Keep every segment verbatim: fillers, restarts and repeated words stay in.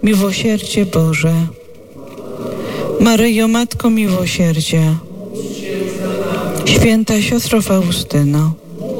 Miłosierdzie Boże. Maryjo, Matko Miłosierdzia, Święta Siostro Faustyno,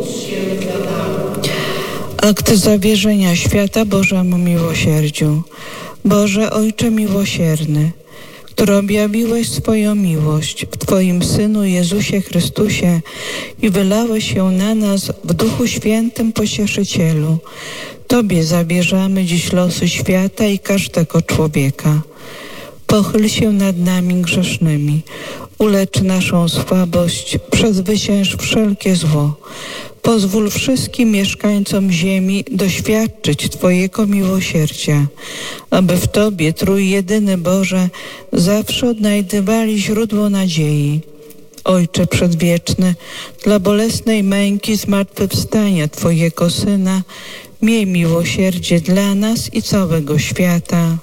akt zawierzenia świata Bożemu miłosierdziu. Boże Ojcze miłosierny, który objawiłeś swoją miłość w Twoim Synu Jezusie Chrystusie i wylałeś ją na nas w Duchu Świętym Pocieszycielu, Tobie zawierzamy dziś losy świata i każdego człowieka. Pochyl się nad nami grzesznymi, ulecz naszą słabość, przezwycięż wszelkie zło. Pozwól wszystkim mieszkańcom ziemi doświadczyć Twojego miłosierdzia, aby w Tobie, Trójjedyny Boże, zawsze odnajdywali źródło nadziei. Ojcze Przedwieczny, dla bolesnej męki zmartwychwstania Twojego Syna, miej miłosierdzie dla nas i całego świata.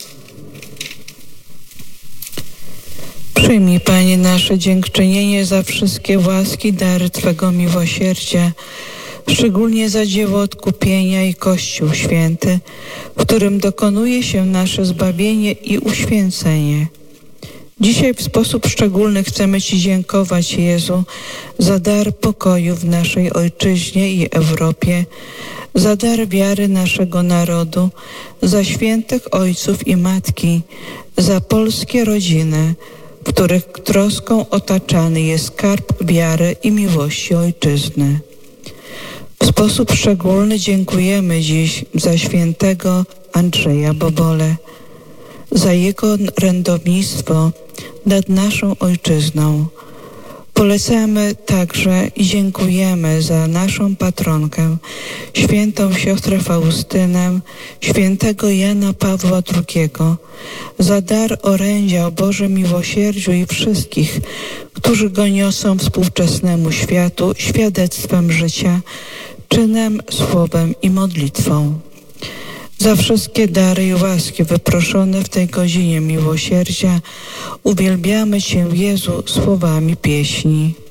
Przyjmij, Panie, nasze dziękczynienie za wszystkie łaski, dary Twego miłosierdzia, szczególnie za dzieło odkupienia i Kościół Święty, w którym dokonuje się nasze zbawienie i uświęcenie. Dzisiaj w sposób szczególny chcemy Ci dziękować, Jezu, za dar pokoju w naszej Ojczyźnie i Europie, za dar wiary naszego narodu, za świętych ojców i matki, za polskie rodziny, w których troską otaczany jest skarb wiary i miłości Ojczyzny. W sposób szczególny dziękujemy dziś za świętego Andrzeja Bobolę, za jego rędownictwo nad naszą Ojczyzną. Polecamy także i dziękujemy za naszą patronkę, świętą siostrę Faustynę, świętego Jana Pawła drugiego, za dar orędzia o Bożym miłosierdziu i wszystkich, którzy go niosą współczesnemu światu świadectwem życia, czynem, słowem i modlitwą. Za wszystkie dary i łaski wyproszone w tej godzinie miłosierdzia uwielbiamy Cię, Jezu, słowami pieśni.